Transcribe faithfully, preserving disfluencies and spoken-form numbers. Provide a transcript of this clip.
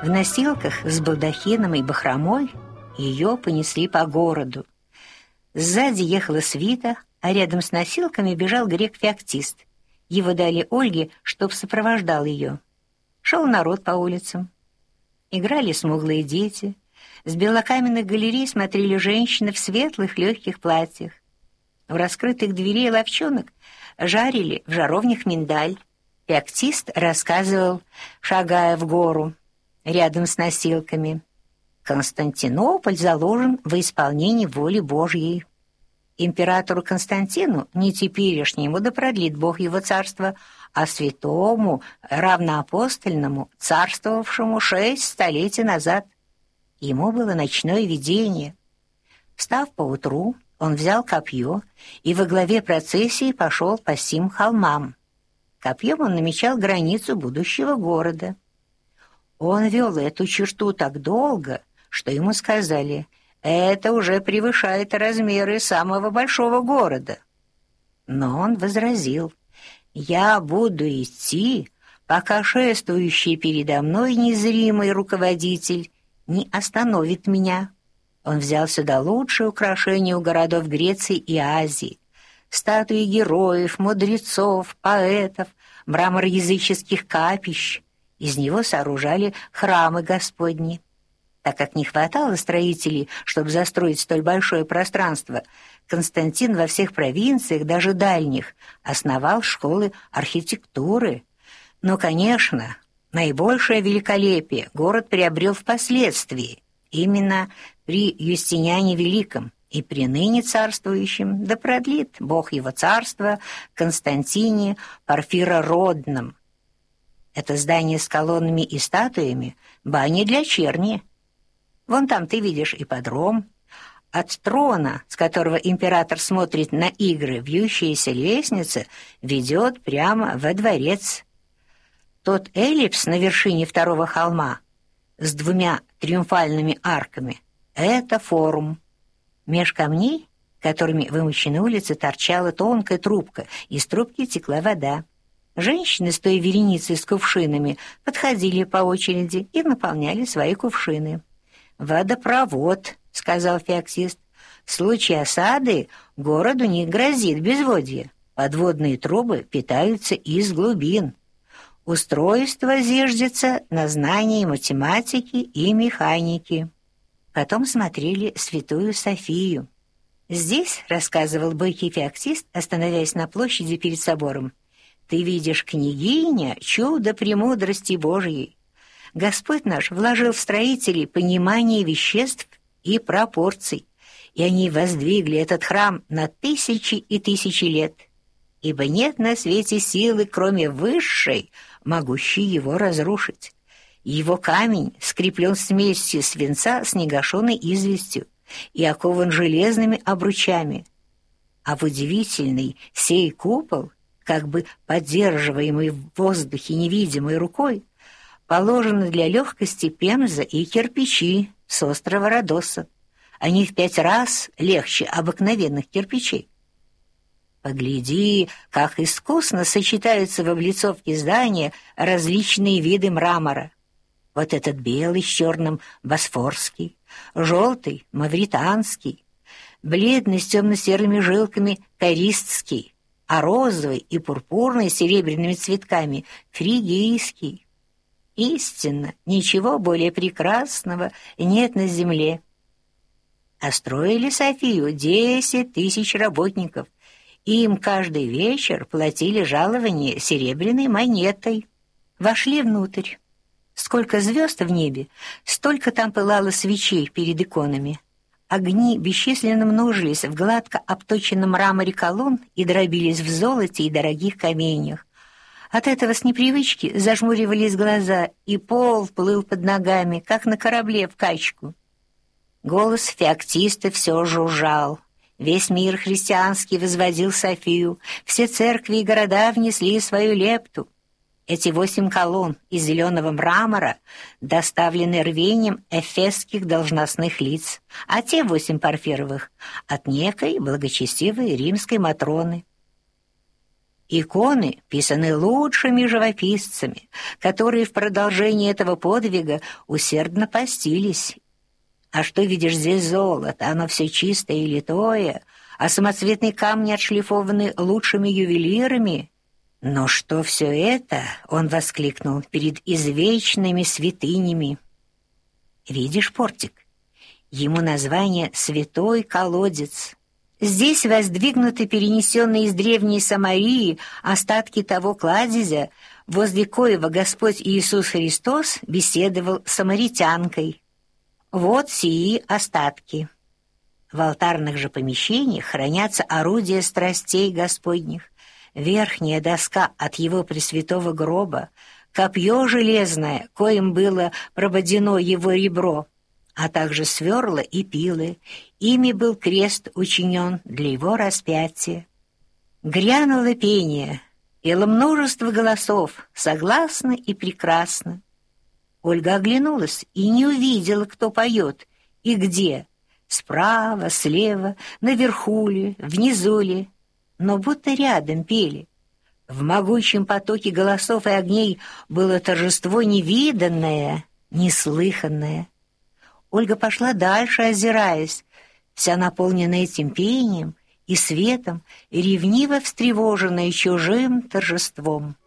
В носилках с балдахином и бахромой ее понесли по городу. Сзади ехала свита, а рядом с носилками бежал грек-феоктист. Его дали Ольге, чтоб сопровождал ее. Шел народ по улицам. Играли смуглые дети. С белокаменных галерей смотрели женщины в светлых легких платьях. У раскрытых дверей ловчонок жарили в жаровнях миндаль. Феоктист рассказывал, шагая в гору, рядом с носилками. Константинополь заложен во исполнении воли Божьей. Императору Константину, не теперешнему, да продлит Бог его царство, а святому, равноапостольному, царствовавшему шесть столетий назад. Ему было ночное видение. Встав поутру, он взял копье и во главе процессии пошел по сим холмам. Копьем он намечал границу будущего города. Он вел эту черту так долго, что ему сказали: это уже превышает размеры самого большого города. Но он возразил: я буду идти, пока шествующий передо мной незримый руководитель не остановит меня. Он взял сюда лучшие украшения у городов Греции и Азии: статуи героев, мудрецов, поэтов, мрамор языческих капищ. Из него сооружали храмы Господни. Так как не хватало строителей, чтобы застроить столь большое пространство, Константин во всех провинциях, даже дальних, основал школы архитектуры. Но, конечно, наибольшее великолепие город приобрел впоследствии, именно при Юстиниане Великом и при ныне царствующем, да продлит Бог его царство, Константине Порфирородном. Это здание с колоннами и статуями — баня для черни. Вон там ты видишь ипподром. От трона, с которого император смотрит на игры, вьющаяся лестница ведет прямо во дворец. Тот эллипс на вершине второго холма с двумя триумфальными арками — это форум. Меж камней, которыми вымощены улицы, торчала тонкая трубка, из трубки текла вода. Женщины с той вереницей с кувшинами подходили по очереди и наполняли свои кувшины. «Водопровод», — сказал феоктист. «В случае осады городу не грозит безводье. Подводные трубы питаются из глубин. Устройство зиждется на знании математики и механики». Потом смотрели Святую Софию. «Здесь, — рассказывал бойкий феоктист, остановясь на площади перед собором, — ты видишь, княгиня, чудо премудрости Божьей. Господь наш вложил в строителей понимание веществ и пропорций, и они воздвигли этот храм на тысячи и тысячи лет, ибо нет на свете силы, кроме высшей, могущей его разрушить. Его камень скреплен смесью свинца с негашенной известью и окован железными обручами, а в удивительный сей купол, как бы поддерживаемый в воздухе невидимой рукой, положены для легкости пемза и кирпичи с острова Родоса. Они в пять раз легче обыкновенных кирпичей. Погляди, как искусно сочетаются в облицовке здания различные виды мрамора. Вот этот белый с черным — босфорский, желтый — мавританский, бледный с темно-серыми жилками — користский, а розовый и пурпурный с серебряными цветками — фригийский. Истинно, ничего более прекрасного нет на земле. А строили Софию десять тысяч работников, и им каждый вечер платили жалование серебряной монетой. Вошли внутрь. Сколько звезд в небе, столько там пылало свечей перед иконами. Огни бесчисленно множились в гладко обточенном мраморе колонн и дробились в золоте и дорогих каменьях. От этого с непривычки зажмуривались глаза, и пол плыл под ногами, как на корабле в качку. Голос феоктиста все жужжал. Весь мир христианский возводил Софию, все церкви и города внесли свою лепту. Эти восемь колонн из зеленого мрамора доставлены рвением эфесских должностных лиц, а те восемь порфировых — от некой благочестивой римской Матроны. Иконы писаны лучшими живописцами, которые в продолжении этого подвига усердно постились. А что видишь здесь золото? Оно все чистое и литое, а самоцветные камни отшлифованы лучшими ювелирами. Но что все это, он воскликнул, перед извечными святынями. Видишь портик? Ему название «Святой колодец». Здесь воздвигнуты перенесенные из древней Самарии остатки того кладезя, возле коего Господь Иисус Христос беседовал с самаритянкой. Вот сии остатки. В алтарных же помещениях хранятся орудия страстей Господних, верхняя доска от его пресвятого гроба, копье железное, коим было прободено его ребро, а также сверла и пилы. Ими был крест учинен для его распятия. Грянуло пение, пело множество голосов, согласно и прекрасно. Ольга оглянулась и не увидела, кто поет и где, справа, слева, наверху ли, внизу ли, но будто рядом пели. В могучем потоке голосов и огней было торжество невиданное, неслыханное. Ольга пошла дальше, озираясь, вся наполненная этим пением и светом, и ревниво встревоженная чужим торжеством.